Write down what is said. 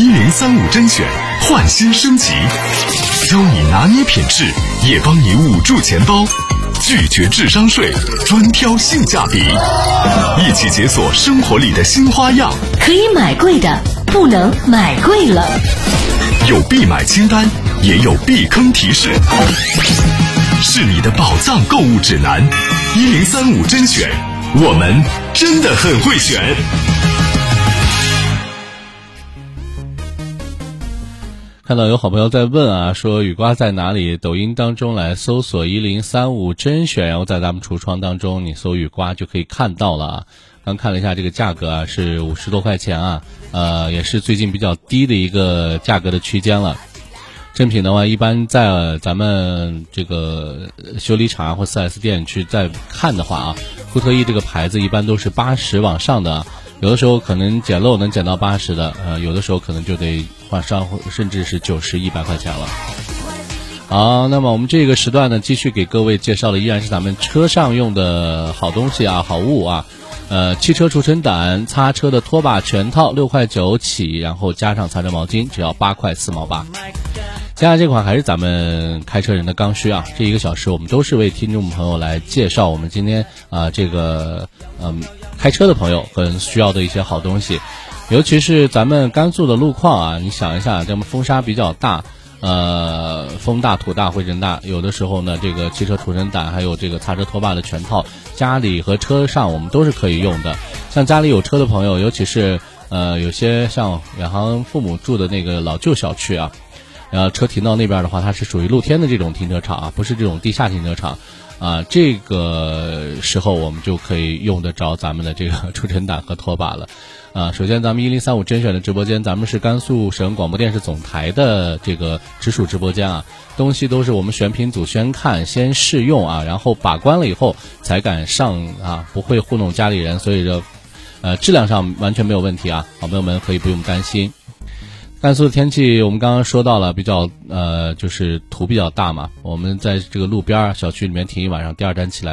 1035甄选，焕新升级，教你拿捏品质，也帮你捂住钱包，拒绝智商税，专挑性价比，一起解锁生活里的新花样。 可以买贵的，不能买贵了。 有必买清单，也有避坑提示，是你的宝藏购物指南。1035甄选，我们真的很会选。 看到有好朋友在问啊，说雨瓜在哪里？抖音当中来搜索1035甄选，然后在咱们橱窗当中你搜雨瓜就可以看到了啊。刚看了一下这个价格啊，是50多块钱啊，也是最近比较低的一个价格的区间了。正品的话，一般在咱们这个修理厂或 4S 店去再看的话啊，固特异这个牌子一般都是80往上的，有的时候可能捡漏能捡到80的，有的时候可能就得换上，甚至是90、100块钱了。好，那么我们这个时段呢，继续给各位介绍的依然是咱们车上用的好东西啊，好物啊。汽车除尘掸、擦车的拖把全套6块9起，然后加上擦车毛巾只要8块4毛8。接下来这款还是咱们开车人的刚需啊，这1个小时我们都是为听众朋友来介绍我们今天这个开车的朋友很需要的一些好东西。尤其是咱们甘肃的路况啊，你想一下，这么风沙比较大，风大土大灰尘大，有的时候呢这个汽车除尘掸还有这个擦车拖把的全套，家里和车上我们都是可以用的。像家里有车的朋友，尤其是有些像远航父母住的那个老旧小区啊，车停到那边的话，它是属于露天的这种停车场啊，不是这种地下停车场啊。这个时候我们就可以用得着咱们的这个除尘掸和拖把了。首先咱们1035甄选的直播间，咱们是甘肃省广播电视总台的这个直属直播间啊，东西都是我们选品组先看先试用啊，然后把关了以后才敢上啊，不会糊弄家里人，所以说质量上完全没有问题啊，好朋友们可以不用担心。甘肃的天气我们刚刚说到了，比较就是土比较大嘛，我们在这个路边小区里面停一晚上，第二站起来